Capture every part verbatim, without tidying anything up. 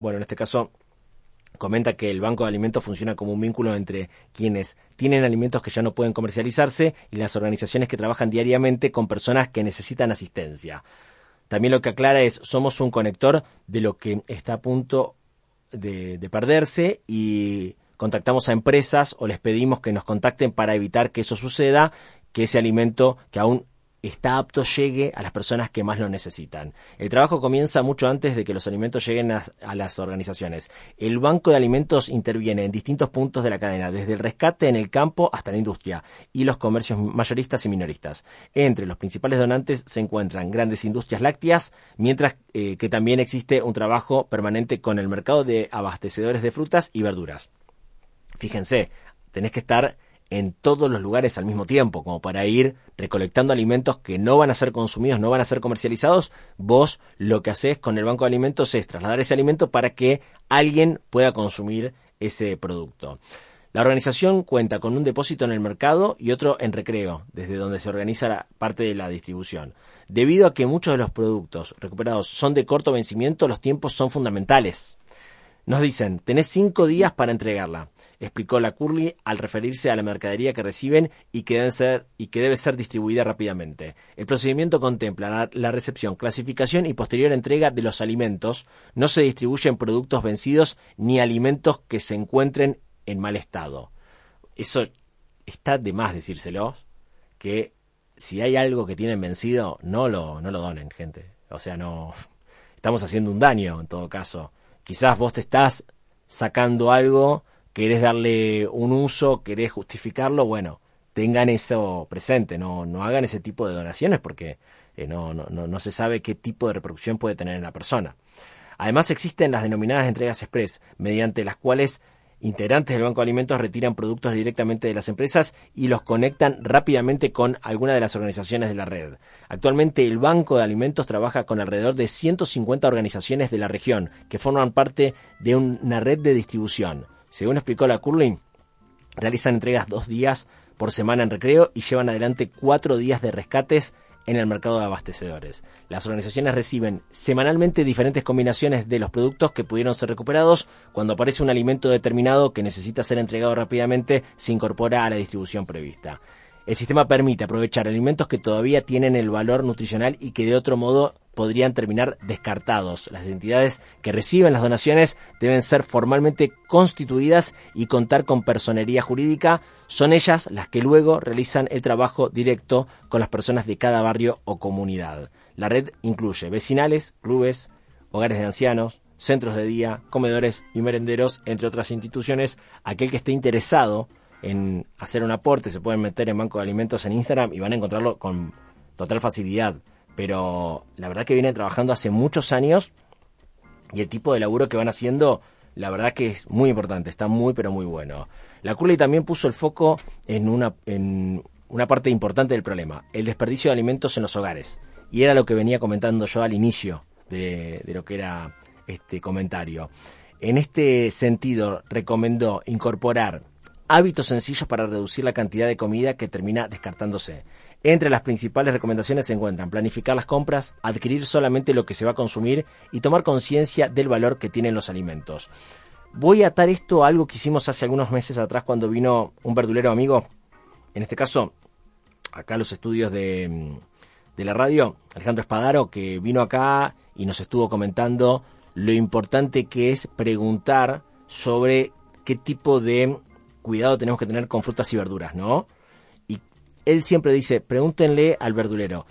bueno, en este caso comenta que el banco de alimentos funciona como un vínculo entre quienes tienen alimentos que ya no pueden comercializarse y las organizaciones que trabajan diariamente con personas que necesitan asistencia. También lo que aclara es, somos un conector de lo que está a punto de, de perderse y contactamos a empresas o les pedimos que nos contacten para evitar que eso suceda, que ese alimento que aún está apto llegue a las personas que más lo necesitan. El trabajo comienza mucho antes de que los alimentos lleguen a, a las organizaciones. El Banco de Alimentos interviene en distintos puntos de la cadena, desde el rescate en el campo hasta la industria y los comercios mayoristas y minoristas. Entre los principales donantes se encuentran grandes industrias lácteas, mientras eh, que también existe un trabajo permanente con el mercado de abastecedores de frutas y verduras. Fíjense, tenés que estar en todos los lugares al mismo tiempo, como para ir recolectando alimentos que no van a ser consumidos, no van a ser comercializados. Vos lo que hacés con el Banco de Alimentos es trasladar ese alimento para que alguien pueda consumir ese producto. La organización cuenta con un depósito en el mercado y otro en Recreo, desde donde se organiza la parte de la distribución. Debido a que muchos de los productos recuperados son de corto vencimiento, los tiempos son fundamentales. Nos dicen, tenés cinco días para entregarla, explicó la Curly al referirse a la mercadería que reciben y que, deben ser, y que debe ser distribuida rápidamente. El procedimiento contempla la, la recepción, clasificación y posterior entrega de los alimentos. No se distribuyen productos vencidos ni alimentos que se encuentren en mal estado. Eso está de más decírselos, que si hay algo que tienen vencido, no lo, no lo donen, gente. O sea, no estamos haciendo un daño en todo caso. Quizás vos te estás sacando algo, querés darle un uso, querés justificarlo, bueno, tengan eso presente, no, no hagan ese tipo de donaciones porque eh, no, no, no se sabe qué tipo de repercusión puede tener en la persona. Además existen las denominadas entregas express, mediante las cuales integrantes del Banco de Alimentos retiran productos directamente de las empresas y los conectan rápidamente con alguna de las organizaciones de la red. Actualmente el Banco de Alimentos trabaja con alrededor de ciento cincuenta organizaciones de la región que forman parte de una red de distribución. Según explicó la Curly, realizan entregas dos días por semana en Recreo y llevan adelante cuatro días de rescates en el mercado de abastecedores. Las organizaciones reciben semanalmente diferentes combinaciones de los productos que pudieron ser recuperados. Cuando aparece un alimento determinado que necesita ser entregado rápidamente, se incorpora a la distribución prevista. El sistema permite aprovechar alimentos que todavía tienen el valor nutricional y que de otro modo podrían terminar descartados. Las entidades que reciben las donaciones deben ser formalmente constituidas y contar con personería jurídica. Son ellas las que luego realizan el trabajo directo con las personas de cada barrio o comunidad. La red incluye vecinales, clubes, hogares de ancianos, centros de día, comedores y merenderos, entre otras instituciones. Aquel que esté interesado en hacer un aporte se pueden meter en Banco de Alimentos en Instagram y van a encontrarlo con total facilidad. Pero la verdad que vienen trabajando hace muchos años y el tipo de laburo que van haciendo, la verdad que es muy importante, está muy pero muy bueno. La Curly también puso el foco en una, en una parte importante del problema, el desperdicio de alimentos en los hogares. Y era lo que venía comentando yo al inicio de, de lo que era este comentario. En este sentido, recomendó incorporar hábitos sencillos para reducir la cantidad de comida que termina descartándose. Entre las principales recomendaciones se encuentran planificar las compras, adquirir solamente lo que se va a consumir y tomar conciencia del valor que tienen los alimentos. Voy a atar esto a algo que hicimos hace algunos meses atrás cuando vino un verdulero amigo, en este caso, acá a los estudios de, de la radio, Alejandro Espadaro, que vino acá y nos estuvo comentando lo importante que es preguntar sobre qué tipo de cuidado tenemos que tener con frutas y verduras, ¿no? Y él siempre dice, pregúntenle al verdulero.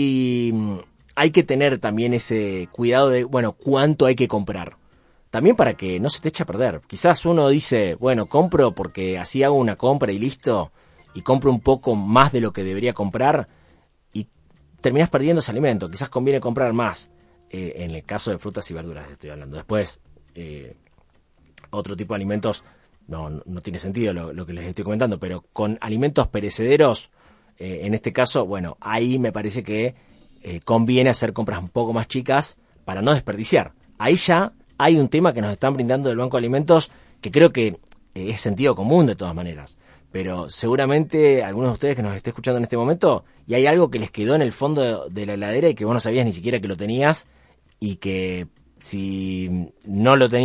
Y hay que tener también ese cuidado de, bueno, cuánto hay que comprar. También para que no se te eche a perder. Quizás uno dice, bueno, compro porque así hago una compra y listo, y compro un poco más de lo que debería comprar, y terminás perdiendo ese alimento. Quizás conviene comprar más. Eh, en el caso de frutas y verduras estoy hablando. Después, eh, otro tipo de alimentos, No, no tiene sentido lo, lo que les estoy comentando, pero con alimentos perecederos, eh, en este caso, bueno, ahí me parece que eh, conviene hacer compras un poco más chicas para no desperdiciar. Ahí ya hay un tema que nos están brindando del Banco de Alimentos que creo que eh, es sentido común de todas maneras, pero seguramente algunos de ustedes que nos estén escuchando en este momento, y hay algo que les quedó en el fondo de, de la heladera y que vos no sabías ni siquiera que lo tenías, y que si no lo tenías,